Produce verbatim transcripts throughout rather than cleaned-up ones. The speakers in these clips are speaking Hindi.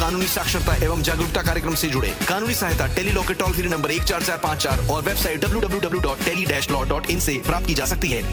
कानूनी साक्षरता एवं जागरूकता कार्यक्रम से जुड़े। कानूनी सहायता टेली लॉ के टोल फ्री नंबर एक चार चार पाँच चार और website W W W dot tele dash law dot in से प्राप्त की जा सकती है।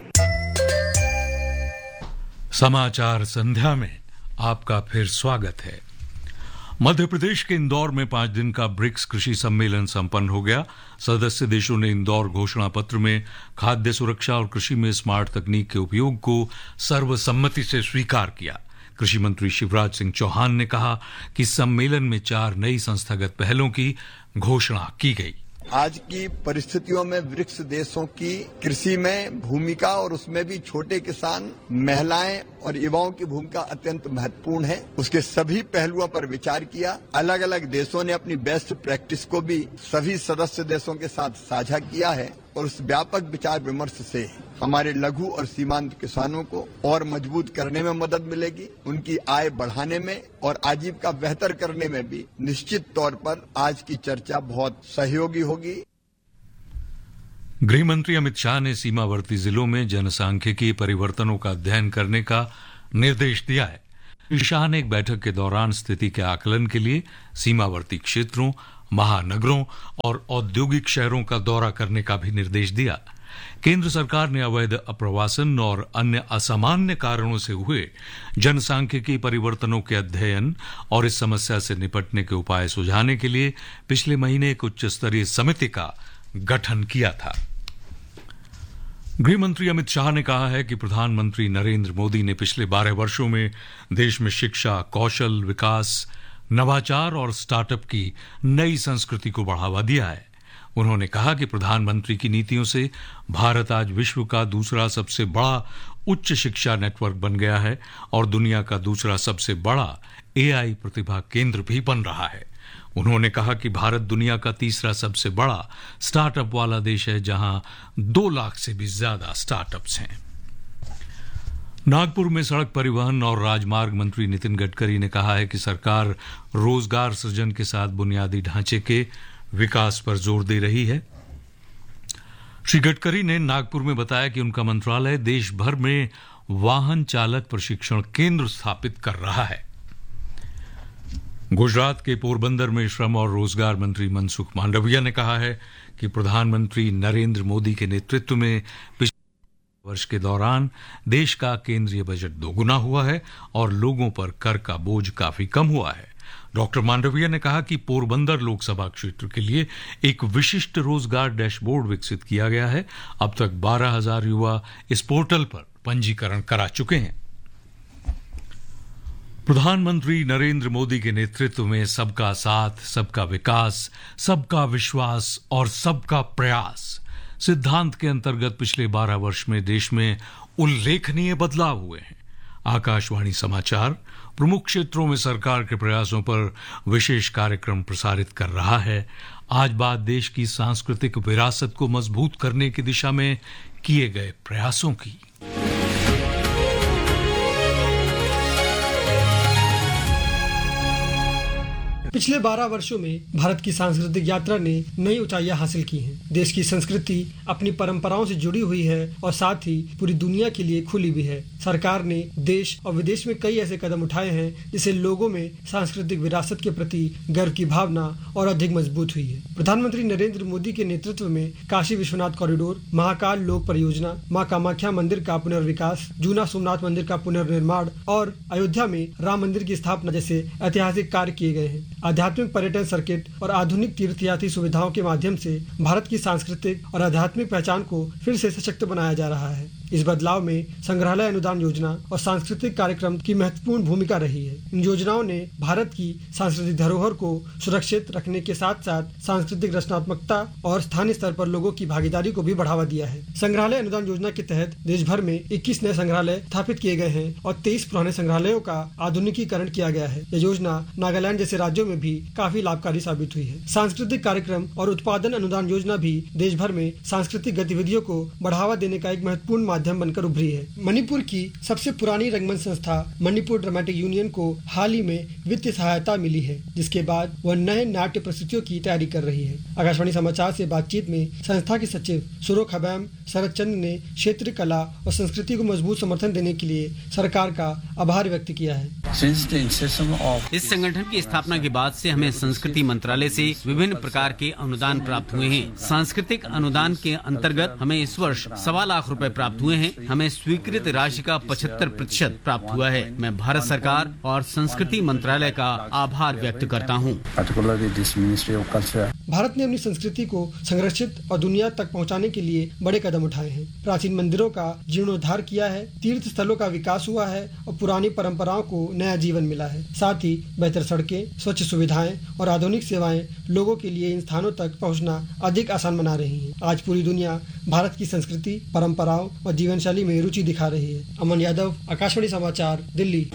समाचार संध्या में आपका फिर स्वागत है। मध्य प्रदेश के इंदौर में पांच दिन का ब्रिक्स कृषि सम्मेलन संपन्न हो गया। सदस्य देशों ने इंदौर घोषणा पत्र में खाद्य सुरक्षा और कृषि में स्मार्ट तकनीक के उपयोग को सर्वसम्मति से स्वीकार किया। कृषि मंत्री शिवराज सिंह चौहान ने कहा कि सम्मेलन में चार नई संस्थागत पहलों की घोषणा की गई। आज की परिस्थितियों में ब्रिक्स देशों की कृषि में भूमिका और उसमें भी छोटे किसान, महिलाएं और युवाओं की भूमिका अत्यंत महत्वपूर्ण है। उसके सभी पहलुओं पर विचार किया। अलग अलग देशों ने अपनी बेस्ट प्रैक्टिस को भी सभी सदस्य देशों के साथ साझा किया है और उस व्यापक विचार विमर्श से हमारे लघु और सीमांत किसानों को और मजबूत करने में मदद मिलेगी, उनकी आय बढ़ाने में और आजीविका बेहतर करने में भी निश्चित तौर पर आज की चर्चा बहुत सहयोगी होगी। गृह मंत्री अमित शाह ने सीमावर्ती जिलों में जनसांख्यिकीय परिवर्तनों का अध्ययन करने का निर्देश दिया है। श्री शाह ने एक बैठक के दौरान स्थिति के आकलन के लिए सीमावर्ती क्षेत्रों, महानगरों और औद्योगिक शहरों का दौरा करने का भी निर्देश दिया। केंद्र सरकार ने अवैध अप्रवासन और अन्य असामान्य कारणों से हुए जनसांख्यिकीय परिवर्तनों के अध्ययन और इस समस्या से निपटने के उपाय सुझाने के लिए पिछले महीने एक उच्च स्तरीय समिति का गठन किया था। गृह मंत्री अमित शाह ने कहा है कि प्रधानमंत्री नरेंद्र मोदी ने पिछले बारह वर्षों में देश में शिक्षा, कौशल विकास, नवाचार और स्टार्टअप की नई संस्कृति को बढ़ावा दिया है। उन्होंने कहा कि प्रधानमंत्री की नीतियों से भारत आज विश्व का दूसरा सबसे बड़ा उच्च शिक्षा नेटवर्क बन गया है और दुनिया का दूसरा सबसे बड़ा एआई प्रतिभा केंद्र भी बन रहा है। उन्होंने कहा कि भारत दुनिया का तीसरा सबसे बड़ा स्टार्टअप वाला देश है, जहां दो लाख से भी ज्यादा स्टार्टअप्स हैं। नागपुर में सड़क परिवहन और राजमार्ग मंत्री नितिन गडकरी ने कहा है कि सरकार रोजगार सृजन के साथ बुनियादी ढांचे के विकास पर जोर दे रही है। श्री गडकरी ने नागपुर में बताया कि उनका मंत्रालय देश भर में वाहन चालक प्रशिक्षण केंद्र स्थापित कर रहा है। गुजरात के पोरबंदर में श्रम और रोजगार मंत्री मनसुख मांडविया ने कहा है कि प्रधानमंत्री नरेंद्र मोदी के नेतृत्व में पिछले वर्ष के दौरान देश का केंद्रीय बजट दोगुना हुआ है और लोगों पर कर का बोझ काफी कम हुआ है। डॉक्टर मांडविया ने कहा कि पोरबंदर लोकसभा क्षेत्र के लिए एक विशिष्ट रोजगार डैशबोर्ड विकसित किया गया है। अब तक बारह हजार युवा इस पोर्टल पर पंजीकरण करा चुके हैं। प्रधानमंत्री नरेंद्र मोदी के नेतृत्व में सबका साथ, सबका विकास, सबका विश्वास और सबका प्रयास सिद्धांत के अंतर्गत पिछले बारह वर्ष में देश में उल्लेखनीय बदलाव हुए हैं। आकाशवाणी समाचार प्रमुख क्षेत्रों में सरकार के प्रयासों पर विशेष कार्यक्रम प्रसारित कर रहा है। आज बात देश की सांस्कृतिक विरासत को मजबूत करने की दिशा में किए गए प्रयासों की। पिछले बारह वर्षों में भारत की सांस्कृतिक यात्रा ने नई ऊंचाइयां हासिल की हैं। देश की संस्कृति अपनी परंपराओं से जुड़ी हुई है और साथ ही पूरी दुनिया के लिए खुली भी है। सरकार ने देश और विदेश में कई ऐसे कदम उठाए हैं जिससे लोगों में सांस्कृतिक विरासत के प्रति गर्व की भावना और अधिक मजबूत हुई है। प्रधानमंत्री नरेंद्र मोदी के नेतृत्व में काशी विश्वनाथ कॉरिडोर, महाकाल लोक परियोजना, माँ कामाख्या मंदिर का पुनर्विकास, जूना सोमनाथ मंदिर का पुनर्निर्माण और अयोध्या में राम मंदिर की स्थापना जैसे ऐतिहासिक कार्य किए गए हैं। आध्यात्मिक पर्यटन सर्किट और आधुनिक तीर्थयात्री सुविधाओं के माध्यम से भारत की सांस्कृतिक और आध्यात्मिक पहचान को फिर से सशक्त बनाया जा रहा है। इस बदलाव में संग्रहालय अनुदान योजना और सांस्कृतिक कार्यक्रम की महत्वपूर्ण भूमिका रही है। इन योजनाओं ने भारत की सांस्कृतिक धरोहर को सुरक्षित रखने के साथ साथ सांस्कृतिक रचनात्मकता और स्थानीय स्तर पर लोगों की भागीदारी को भी बढ़ावा दिया है। संग्रहालय अनुदान योजना के तहत देश भर में इक्कीस नए संग्रहालय स्थापित किए गए हैं और तेईस पुराने संग्रहालयों का आधुनिकीकरण किया गया है। यह योजना नागालैंड जैसे राज्यों में भी काफी लाभकारी साबित हुई है। सांस्कृतिक कार्यक्रम और उत्पादन अनुदान योजना भी देश भर में सांस्कृतिक गतिविधियों को बढ़ावा देने का एक महत्वपूर्ण माध्यम बनकर उभरी है। मणिपुर की सबसे पुरानी रंगमंच संस्था मणिपुर ड्रामेटिक यूनियन को हाल ही में वित्तीय सहायता मिली है, जिसके बाद वह नए नाट्य प्रस्तुतियों की तैयारी कर रही है। आकाशवाणी समाचार से बातचीत में संस्था के सचिव सुरो खबैम शरद चंद्र ने क्षेत्रीय कला और संस्कृति को मजबूत समर्थन देने के लिए सरकार का आभार व्यक्त किया है। इस संगठन की स्थापना के बाद से हमें संस्कृति मंत्रालय से विभिन्न प्रकार के अनुदान प्राप्त हुए हैं। सांस्कृतिक अनुदान के अंतर्गत हमें इस वर्ष सवा लाख रुपए प्राप्त हुए हैं। हमें स्वीकृत राशि का पचहत्तर प्रतिशत प्राप्त हुआ है। मैं भारत सरकार और संस्कृति मंत्रालय का आभार व्यक्त करता हूँ। भारत ने अपनी संस्कृति को संरक्षित और दुनिया तक पहुँचाने के लिए बड़े कदम उठाए हैं। प्राचीन मंदिरों का जीर्णोद्धार किया है, तीर्थ स्थलों का विकास हुआ है और पुरानी परंपराओं को नया जीवन मिला है। साथ ही बेहतर सड़कें, स्वच्छ सुविधाएं और आधुनिक सेवाएं लोगों के लिए इन स्थानों तक पहुंचना अधिक आसान बना रही हैं। आज पूरी दुनिया भारत की संस्कृति, परंपराओं और जीवन शैली में रुचि दिखा रही है। अमन यादव, आकाशवाणी समाचार, दिल्ली।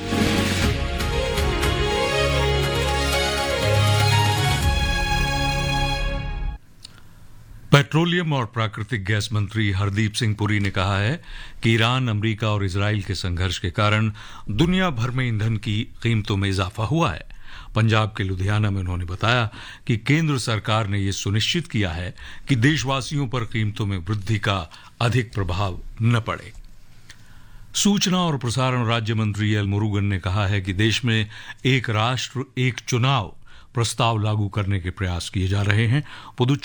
पेट्रोलियम और प्राकृतिक गैस मंत्री हरदीप सिंह पुरी ने कहा है कि ईरान, अमेरिका और इजराइल के संघर्ष के कारण दुनिया भर में ईंधन की कीमतों में इजाफा हुआ है। पंजाब के लुधियाना में उन्होंने बताया कि केंद्र सरकार ने यह सुनिश्चित किया है कि देशवासियों पर कीमतों में वृद्धि का अधिक प्रभाव न पड़े। सूचना और प्रसारण राज्य मंत्री एल मुरुगन ने कहा है कि देश में एक राष्ट्र एक चुनाव प्रस्ताव लागू करने के प्रयास किए जा रहे हैं।